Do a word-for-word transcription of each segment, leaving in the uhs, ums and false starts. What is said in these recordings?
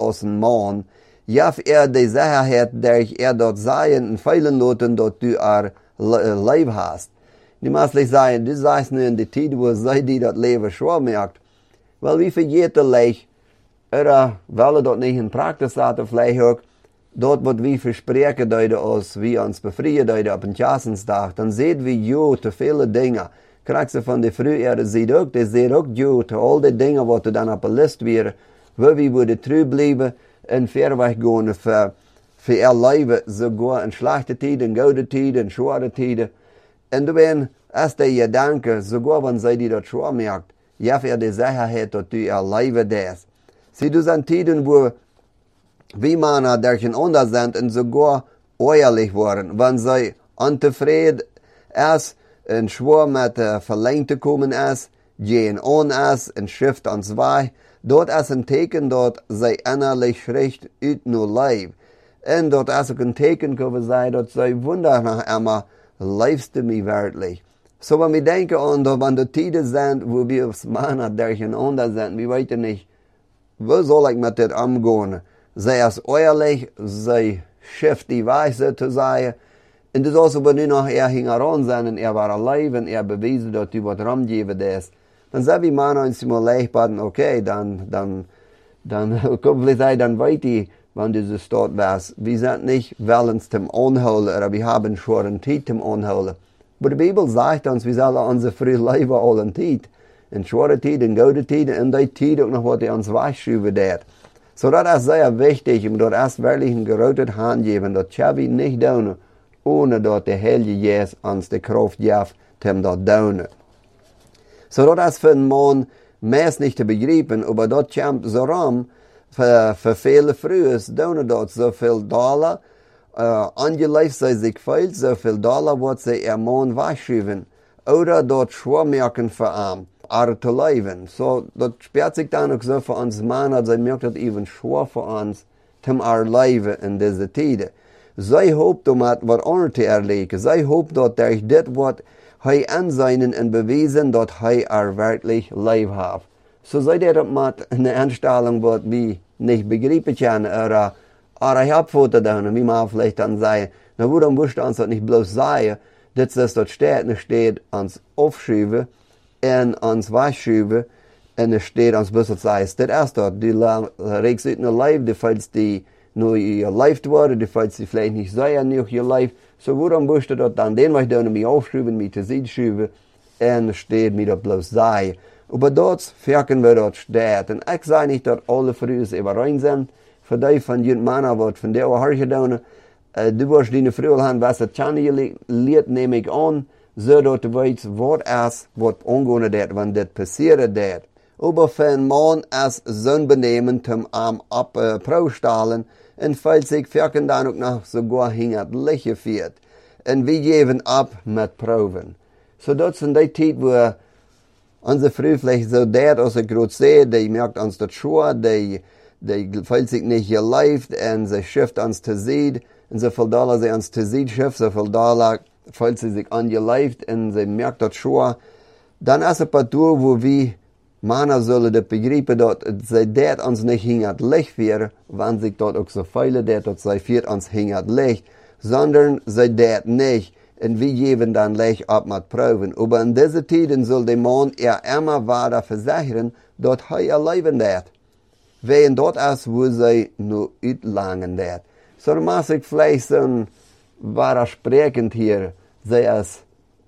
als een man, jaf er de Sicherheit, der er dort sein und feilen loten, dort du er Leib hast. Die meisten sagen, du sagst nur in der Zeit, wo sie die das Leben schwer merkt. Weil wie vergeht leicht, oder weil er dort nicht in Praxis hat, vielleicht auch, dort wird wie versprechen, dass uns wie uns befreien, dass auf den Jahrestag, dann seht wir jo zu viele Dinge. Kriegst du von der Frühjahre, sieht auch, der sieht auch jo zu all die Dinge, die du dann auf der Liste wäre, wo wir würden treu bleiben, in Verweg gehen für, für ihr Leben, sogar in schlechte Zeiten, in gute Zeiten, in schwere Zeiten. Und wenn es dir Gedanke, sogar wenn sie dir das schwer merkt, ja, für die Sicherheit, dass du ihr Leben das. Sie, du sind Zeiten, wo wie Männer derchen unter sind und sogar ehrlich worden, wenn sie unzufrieden ist, und schwer mit der Verlängte kommen ist, gehen on ist, und Schrift ans Weih, dort ist ein Teken, dort sie innerlich schrift ut nur Leib. Und dort ist auch ein Teken, können sie, dort sie wundern nach immer, leibst du mich wirklich. So, wenn wir denken an, wenn die Zeiten sind, wo wir aufs Männer derchen unter sind, wir wissen nicht, wo soll ich mit das umgehen? Sie ist ehrlich, sie schifft die Weise zu sein. Und das also, wenn du noch er hing heran sind und er war allein und er bewiesen, dass du was rumgeben ist, dann sagen wir Männer uns mal leicht, okay, dann, dann, dann, kommt vielleicht dann weiter, wenn du so dort warst. Wir sind nicht willens zum Anholen, oder wir haben schon einen Zeit zum Anholen. Aber die Bibel sagt uns, wir sollen unser früh leben allen Zeit. In schwere Zeit, in gute Zeit, in die Zeit auch noch, was er uns wegschuben wird. So, das ist sehr wichtig, und dort ist wirklich ein gerotet Hand geben, das können wir nicht tun, ohne dass der Heilige Geist uns die Kraft gibt, um das zu tun. So, das ist für einen Mann meist nicht zu begreifen, aber das kommt so rum, für, für viele Frühe, tun dort so viel Dollar, äh, angelegt sei sich viel, so viel Dollar, was sie ihr Mann wegschieben, oder dort schwer merken für ihn. Ar zu leben. So, das sperrt sich dann auch so für uns Männer, sie merkt das eben schwer für uns, zum ar leben in dieser Zeit. Sie hofft, um etwas anderes zu erleben. Sie hofft, dass durch das, was er anseinen und bewiesen, dass er wirklich Leben hat. So sei das mit einer Einstellung, was wir nicht begreifen können, oder, oder ich habe Fotos da, wie man vielleicht dann sagt, na, warum musst du uns das nicht bloß sagen, dass das dort steht, nicht steht, uns aufschieben, en ons wegschuiven, en er steht ons busselt zei, dat is dat, die reeks uit een lijf, die falls die nu je lijf worden, die falls die vielleicht nicht zijn, niet je lijf, so waarom moest je dat dan, den mag je dan mee aufschuiven, mee te zien schuiven, en er steht mir dat bloß zei. Aber dort merken wir dat steht, en ik zei niet dat alle vrouwen überein zijn, voor die van die mannen wat van der haar gedaan, uh, du was die vrouw han, was het tjane leert, neem ik aan, zodat du weißt, wat is, wat ongone dat, wann dat passieren dat. Aber für einen Mann ist zo'n benemen zum am ab äh, Pro-stalen en falls sich verken dan ook nog sogar hingert Läche führt. En wir geben ab mit Proben. So dat sind die Zeit, wo unsere Frau vielleicht so dat, als ich gerade sehe, die merkt uns das schon, die, die falls sich nicht geleift en sie schifft uns zu sehen, en so viel Dollar sie uns zu sehen schifft, so viel Dollar falls sie sich angeleift en sie merkt das schon, dann ist ein paar Tour, wo wir Männer sollen das begreifen, dass sie das uns nicht hingert Licht wäre, wenn sich dort auch so viele dat, dass sie für uns hingert Licht, sondern sie das nicht. Und wir geben dann Licht ab mit Proben. Aber in diesen Zeiten soll der Mann er immer weiter versichern, dass er ihr Leben dat. Wenn dort ist, wo sie nur utlangen dat. So muss ich vielleicht so ein widersprechend hier. Sie ist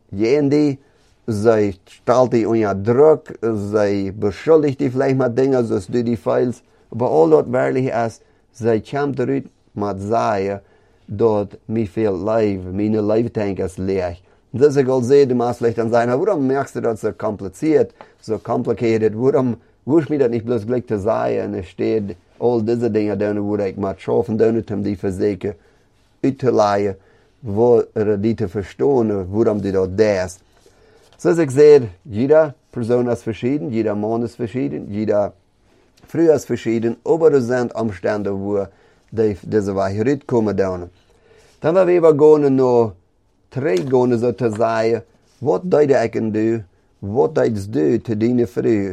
jendy, sie stellt die unter Druck, sie beschuldigt die vielleicht mit Dingen, so du die Feils. Aber all das wirklich ist, sie kommt daraus mit sagen, dass mir viel Leben, meine Lebentank ist leer. Und das ist auch sehr, du musst vielleicht dann sagen, warum merkst du das so kompliziert, so complicated, warum willst du mir das nicht bloß gleich zu sagen, es steht all diese Dinge da, wo ich mal schaffen, um die Physik auszuleihen, wo die zu verstehen, warum die dort da ist. So als ich sehe, jeder Person ist verschieden, jeder Mann ist verschieden, jeder Frau ist verschieden, aber es sind Umstände, wo die, diese Weise rüberkommen dann. Dann werden wir gehen noch drei gehen, so zu sagen, was deide ich du, was deidest du zu deiner Frau,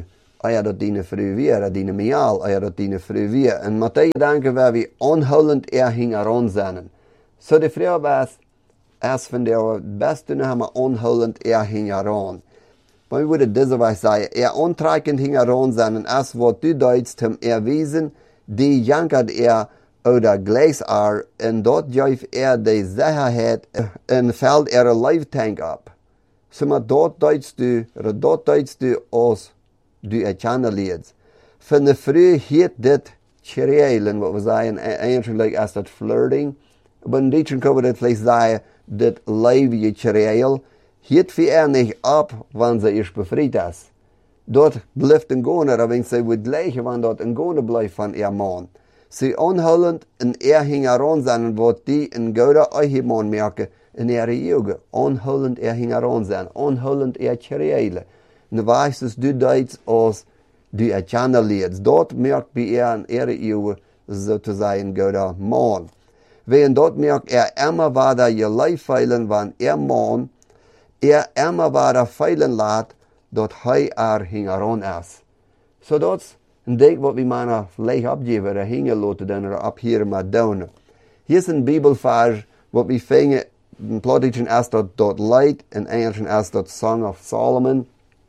ja, dat die früh weer, die meal, ja, dat die früh weer. En Matthäus denken waar we onhullend er hing aan zijn. So de vrouw was, als van de beste namen onhullend er hing aan. Maar we willen deze wijze zeggen, er ontreikend hing aan zijn, en als wat du duidst hem erwezen, die jankert er oder gleich er, en dort juif er de Sicherheit, en fällt er een leeftank op. So maar dort duidst du, oder dort duidst du als du erkennen leert. Van de vrouw heet dit chirelen, wat we zeggen, eigenlijk als dat flirting. Maar in Deutschen kunnen we dat vielleicht zeggen, dit leefje chirel, heet voor er niet op, wanneer ze is bevrijd is. Dort blijft een goner, aber wenn ze wordt gleiche, wanneer dort een goner blijft van ihr man. Sie onhullend en er hing aan zijn, wat die een goede eigen man merken in ihre Jugend. Onhullend er hing aan zijn, onhullend er chirelen. En dan weißt es, du Deutsch als du erkennen leert. Dort merkt bei er in ihre Jugend sozusagen guter Mann. Während dort merkt er immer weiter je Leif feilen, wann er Mann, er immer weiter feilen lässt, dort hij er hingeron ist. So dat een ding wat we maar vielleicht abgeben, oder hingen laten, dan er ab hier maar doen. Hier is een Bibelvers, wat we vingen, in Plattdeutschen ist dat dort Lied, in Englischen ist dat Song of Solomon.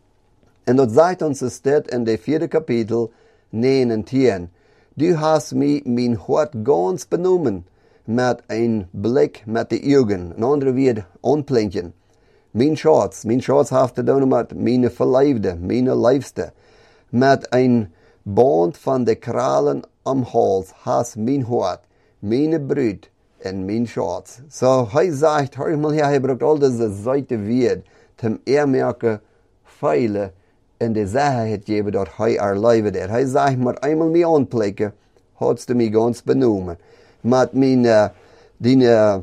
En dat zegt ons es dit in de vierde kapitel, negen en tien. Du hast mich mein Hort ganz benommen, met een blik met de Augen. Een andere woord, onplinken. Mijn Schatz, mijn Schatz heeft te doen met mijn verliefde, mijn liefste. Met een band van de kralen am hals has mijn Hort, mijn bruid en mijn Schatz. So, hij zegt, hör mal her, hij braucht al deze zweite woord, zum er merken, feile, en de Sicherheit geben, dat hij er leven deed. Hij zegt, maar eenmaal mij aanplikken, hadst du mij ganz benomen. Met mijn, uh, die, uh,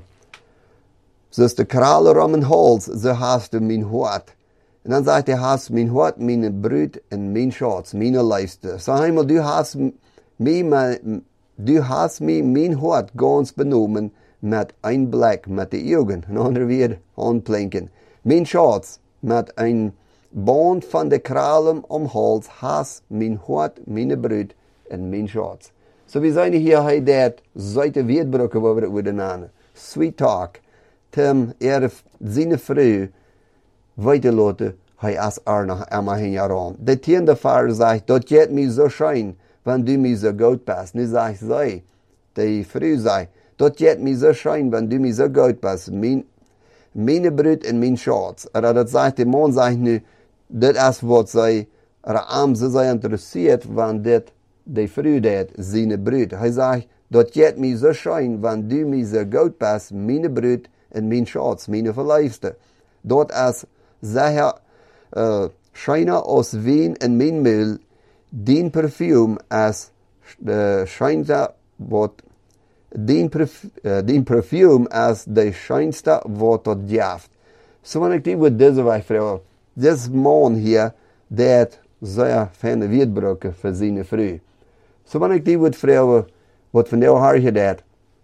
zoals de kralen om mijn hals, zo hast du mijn Hort. En dan zegt hij, hast mijn Hort, mijn bruid en mijn Schatz, mijn liefste. So eenmaal, du hast mij, du hast mij mijn Hort ganz benomen, met een blik, met de ogen. Een ander weer aanplinken. Mijn Schatz, met een band van de kralen om hals, has mijn Hort, mijn bruid en mijn Schatz. So we zijn hier, hij dat zweite Weerdbrücke, waar we het willen nemen. Sweet talk. Tim, er zijn vrouw, weiterlaten, hij is er nog eenmaal heen jaren. De tiende vader zegt, dat jet mij zo schijn, wanneer du mij zo goed bent. Nu zegt zij, de vrouw zegt, dat jet mij zo schijn, wanneer du mij zo goed bent. Mijn, mijn bruid en mijn Schatz. En dat zegt de man, zegt nu, dit is wat zij, er aan ze zijn interessiert, wanneer dit de vrouw deed, zijn bruid. Hij zegt, dat jet mij zo schijn, wanneer du mij zo goed bent, mijn bruid en mijn Schatz, mijn verliefste. Dat is, zeg uh, schijner als wien in mijn meel, die perfume is, uh, schijnste wat, die, perf, uh, die perfume is de schijnste wat dat jaft. Zo wanneer ik die wat deze wij vrouw, deze man hier, dat zeer fijne weerdbrücke voor zijn vrouw. Zo wanneer ik die wat vrouwen, wat van jou haar gedaan,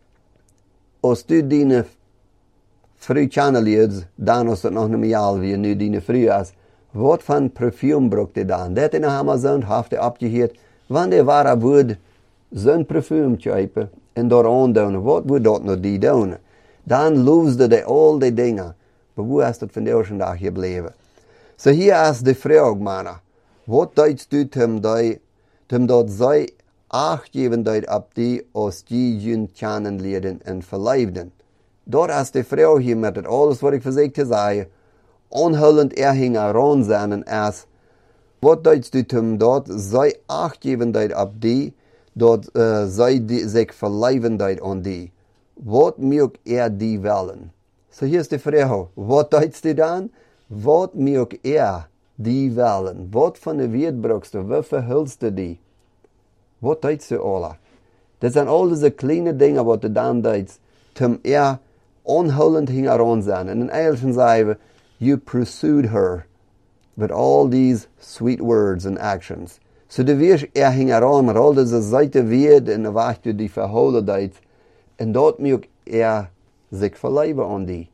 als du die vrouw kennen leert, dan is het nog niet meer wie nu die vrouw is. Wat van parfum brukt hij dan? Dat in de Amazon heeft hij opgeheerd. Wanneer waar woord zo'n parfum kopen en daar aandoen, wat moet dat nou die doen? Dan loosde hij al die dingen. Maar hoe is dat vandaag vandaag gebleven? So hier is de vraag, mannen. Wat duidst u hem dat zij acht geven duid op die als die jun kennen leren en verleefden? Dat is de vraag hier met het alles wat ik verzekerd te zeggen. Onhullend er hing aan zijn en is, wat duidst u hem dat zij acht geven duid op die, dat uh, zij die, zich verleven duid aan die? Wat moet er die willen? So hier is de vraag, wat duidst u dan? Wat moet er die willen? Wat van de weerdbrukste, wat verhulst u die? Wat duidst u alle? Dat zijn al deze kleine dingen wat u dan duidst, om er onhullend hing aan zijn. En in Engelschen zeggen we, you pursued her with all these sweet words and actions. So de weers er hing aan met al deze zijte weerd en wacht u die verholen deed. En dat moet er zich verleven aan die.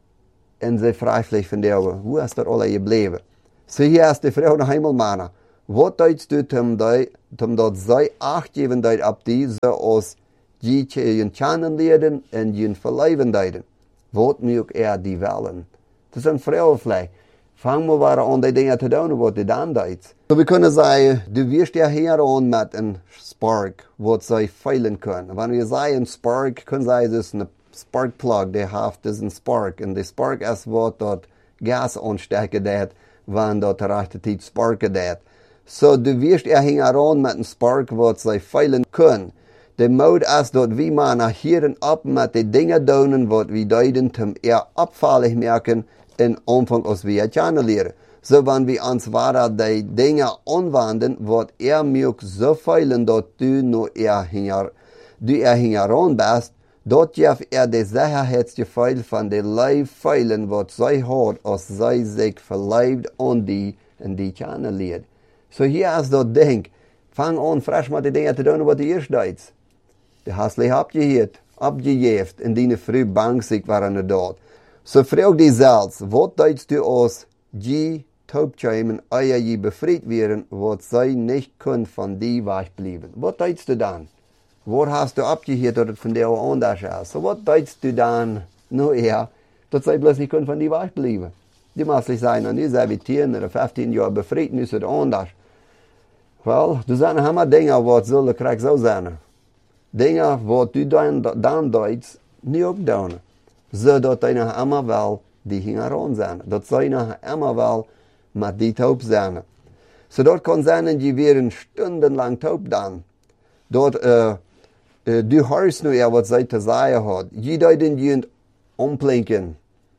En ze vraagt van jou, hoe is dat alle gebleven? So hier is de vrouw nog eenmaal mannen. Wat deitst du tem dat zij acht geven deit op die, zoals die je kennen leren en je verleven deiden. Wat moet er die willen? Het is een vrouwenvlek. Fang maar waar aan die dingen te doen, wat die dan deed. So, we kunnen zeggen, du wirst ja hier aan met een spark, wat zij veilen kunnen. Wanneer we zeggen spark, kunnen zij dus een spark plug, die heeft dus een spark. En die spark is wat dat gas aansteken deed, wanneer dat de rechte tijd sparken deed. So, du wirst ja hier aan met een spark, wat zij veilen kunnen. De mode is dat we maar naar hier en op met de dingen doen, wat we duiden, om er opvallig merken, in omvang als we het kennen leren. So, wanneer we ons ware die dingen aanwenden, wat er moet zo veilen, dat du nu er hier, du er hier aan bent, dat je er de zekerheidsgevoel van de lijf veilen, wat zij hoort, als zij zich verleidt aan die, en die kennen leert. So, hier is dat ding. Fang aan fresh met de dingen te doen, wat je eerst deed. De haselijk opgeheerd, opgegeven, en die vrij bang ziek waren er dood. So vraag die zelfs, wat deedst du als je taubtscheimen, eer je bevrijd werden, wat zij niet kunnen van die wegblijven? Wat deedst du dan? Waar hast du opgeheerd dat het van jou anders is? So wat deedst du dan nu eer, dat zij bloos niet kunnen van die wegblijven? Die moeten zeggen, nu zijn we tien of vijftien jaar bevrijd, nu is het anders. Wel, er zijn helemaal dingen wat zullen krijgen zo zijn. Dingen wat u dan, dan doet, niet ook doen. Zodat hij nog allemaal wel die gingen rond zijn. Dat zij nog allemaal wel met die taub zijn. Zodat so kan zijn dat je weer een stundenlang taub dan. Dat uh, uh, du hoort nu ja wat zij te zeggen had. Je doet je omplinken.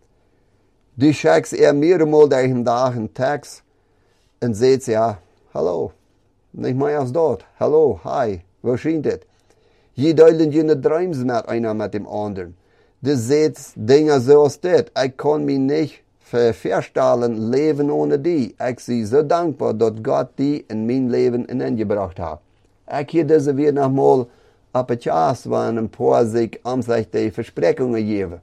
Du schickst er mehrmals durch den Tag einen Text und sagt ja, hallo, nicht mehr als dort. Hallo, hi, wo scheint es? Je deilen je Träume mit einer mit dem anderen. Du seht Dinge so als das. Ich kann mich nicht vorstellen, leben ohne die. Ich bin so dankbar, dass Gott die in mein Leben hineingebracht hat. Ich hier diese wieder nochmal auf die Chance, wenn ein paar sich um sich die Versprechungen geben.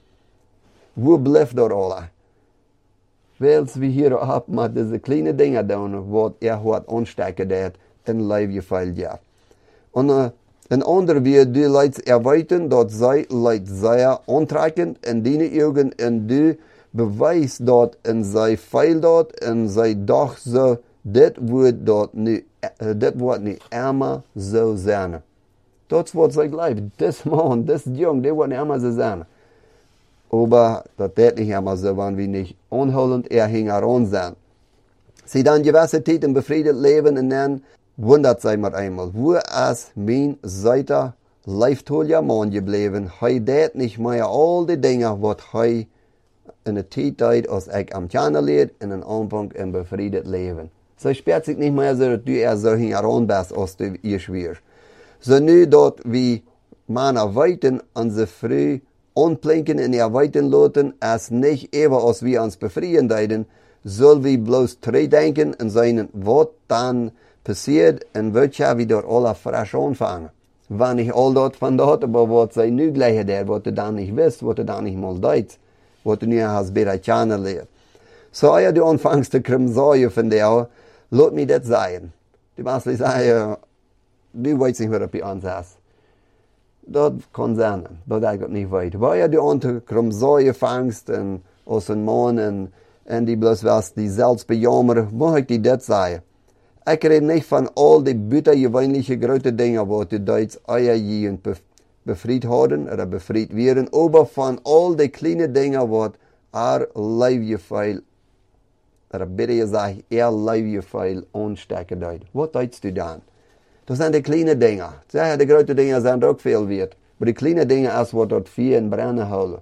Wo bleibt das alle? Weil wir hier ab mit diese kleinen Dinge tun, was er hat anstecken hat, in Leben gefällt ja. Und uh, een ander weer die leidt erweitern, dat zij leidt sehr aantrekkend in die Augen en die bewijst dat en zij feil dat en zij dacht zo, dit wordt dat nu, dit wordt nu immer zo zijn. Dat is wat zij gelooft. Dit man, dit jong, die wordt immer zo zijn. Aber dat wird nicht immer so, wenn wir nicht anholend er heran zijn. Sie dann gewisse Zeit im befriedet leben und dann wundert sich mit einmal, wo ist mein Seiter leiftoller Mann geblieben? Hij deed nicht mehr all die Dinge, was hij in der Zeit deed, als ich am Tjana leert, in den Anfang im befriedet Leben. So spürt sich nicht mehr so, dass du er so heran bist, als du ihr schwirst. So nu, dat wir Männer weiten an sie früh anplinken und erweitern lassen, als nicht ever, als wir uns befrieden deiden, soll wir bloß drei denken und sagen, was dann passiert en wat ja wie dort alle frisch anfangen. Wenn ich all dort von dort, aber was sei nu gleich der, was du dann nicht wisst, was du dann nicht mal deut, was du nie hast bei der Tjana lehrt. So ja, du anfängst zu krimsauen von der, lass mich das sagen. Du musst nicht sagen, du weißt nicht, was bei uns ist. Das kann sein, das eigentlich nicht weit. Weil ja, du an zu krimsauen fängst, und aus einem Mann, und, und die bloß was, die selbst bejammern, mag ich dir das sagen. Ich rede nicht von all die bittergewöhnlichen großen Dingen, die die Deutsch euer Jugend befreit haben oder befreit werden, aber von all die kleinen Dingen, die er Leibgefühl, oder bitte gesagt, er Leibgefühl anstecken deut. Was deutst du dann? Das sind die kleinen Dinge. Ja, die großen Dinge sind auch viel wert. Aber die kleinen Dinge ist, was dort viel in Brennen holen.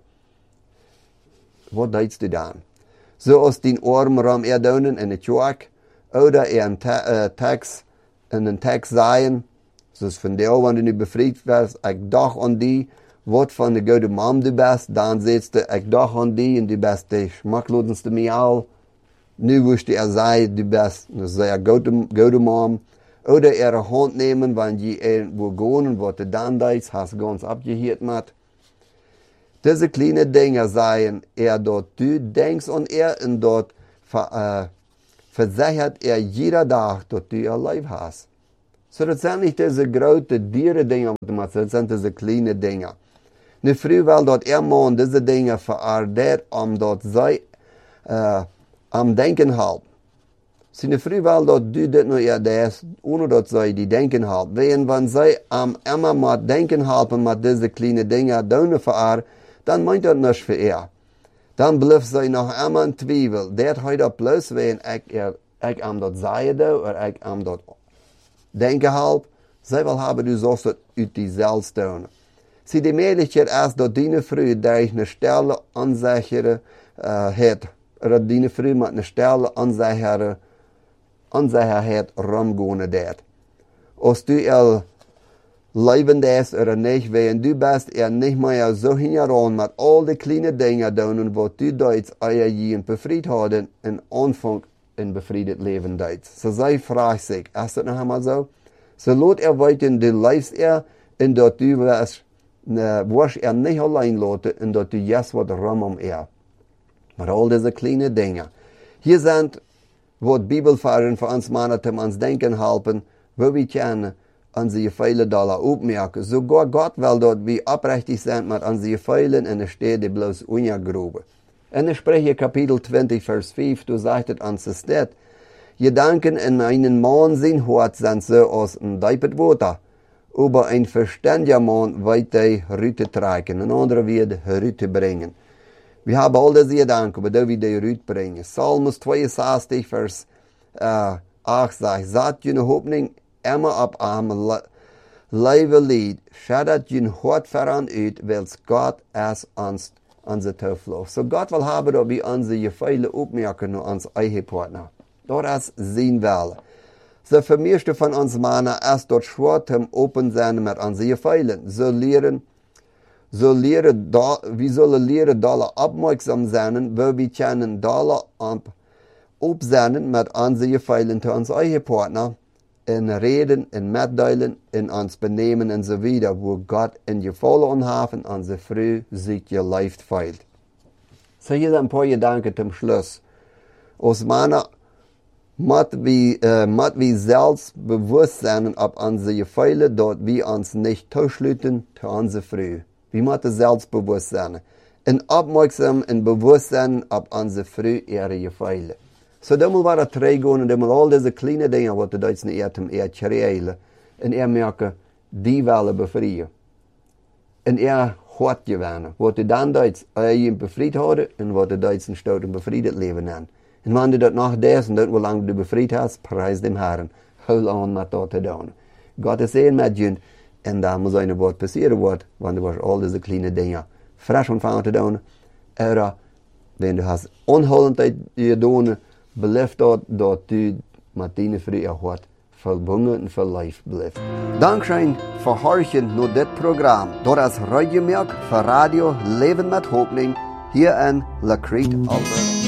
Was deutst du dann? So aus den Arm rum er donen in der Tjoak, oder er einen te- äh, Text, in den Text sagen, so ist von der, wenn du nicht befreit wirst, ich dach an die, was von der gute Mom du bist, dann siehst du, ich dach an die, und du bist die schmacklosendste Mial. Nu wusste er sagen, du bist eine sehr gute, gute Mom. Oder ihre Hand nehmen, wenn die irgendwo gehen, was du dann denkst, hast du ganz abgehört mit. Diese kleinen Dinge sagen, er dort, du denkst an er, und dort, äh, verzeichert er jeder Tag, dass du ihr Leben hast. So, das sind nicht diese großen Dieren-Dinge, das sind diese kleinen Dinge. Nu früher wel dat er man diese Dinge verarbeitet, um dat zij uh, am Denken helpen. Sie nu früher wel dat du dit nur eher das, ohne dat zij die Denken helpen. Wenn, wenn zij am immer mit Denken helpen, mit diese kleinen Dinge doen verarbeitet, dann meint dat nicht für er. Dann blijft zij nog immer in Twijfel. Dat hij dat bloß, wenn ik, er, ik am dat zeggen doe, oder ik am dat denken help, zij wil hebben du zoals dat uit die zelfs doen. Sie die Möglichkeit ist, dass deine Frau durch eine Stelle Ansicher äh, hat, oder deine Frau mit einer Stelle Ansicher, Ansicherheit rumgehen wird. Als du ihr Leben das oder nicht, wenn du bist, er nicht mehr so hingerannt mit all die kleinen Dingen tun, was du dort euer Jeden befriedigt hast, in Anfang ein befriedigt Leben dort. So sei fragt sich, ist das noch einmal so? So lot er weiter, du lebst er, in dat du wirst, ne, wirst er nicht allein lassen, in dat du jetzt wat rum um er. Maar all diese kleine Dinge. Hier sind, wat Bibelversen für uns Männer, um uns denken helfen, wo wir können, an sie viele Dollar aufmerken. Sogar Gott will dort, wie abrechtig sind mit an sie Feilen, in der Städte bloß ungegrube. In der Sprüche Kapitel zwanzig, Vers fünf, du sagtest uns es nicht, Gedanken in einen Mann sind hart sind so aus ein Deipet Water. Aber ein verständiger Mann wird die Rüte tragen, ein anderer wird Rüte bringen. Wir haben all diese Gedanken, aber da wir die Rüte bringen. Psalmus zweiundsechzig, Vers äh, acht sagt, sagt jene Hoffnung immer ab am Leben Lied, schadet jene Hort voran ut, weil Gott es uns unsere Zuflucht. So Gott will haben, dass wir unsere Gefehle aufmerken und uns eigen Partner. Das sehen wir. So für meiste von uns Männer ist dort schwer zum open sein mit unseren Gefeilen. So lehren, so lehren, da, wir sollen lehren, da aufmerksam sein, wo wir können da aufsehen mit unseren Gefeilen zu unseren eigenen Partner, in Reden, in Mitteilen, in uns Benehmen und so weiter, wo Gott in Gefallen und Hafen unsere Früh sich gelebt feilt. So hier sind ein paar Gedanken zum Schluss. Aus meiner Mat wie, äh, mat wie selbstbewusst sein ab unsere Gefeile, dort wir uns nicht zuschließen zu unserer Früh. Wie mat selbstbewusst sein. Und aufmerksam und bewusst sein ab unsere Früh ihre Gefeile. So da mal war er trägen und da mal all diese kleinen Dinge, was die Deutschen eher eher kreellen. Und er merken, die wollen befreien. Und er hat gewonnen. Was die dann Deutsch ihn befreit haben und was die Deutschen statt und befriedet leben haben. Und wenn du das nach das und das, wie lange du befreit hast, preis dem Herrn. Hol an mit das zu tun. Gott ist ein mit dir. Und da muss eine Wort passieren, wird, wenn du all diese kleinen Dinge frisch und fangen zu tun. Oder wenn du hast Unholendheit getan, beleef dort, dass du mit deiner Früh hat, verbunden und verleift bleibst. Dankeschön für Horchen nur das Programm. Dort ist Radiomerk für Radio Leben mit Hoffnung hier in La Crete, Alberta.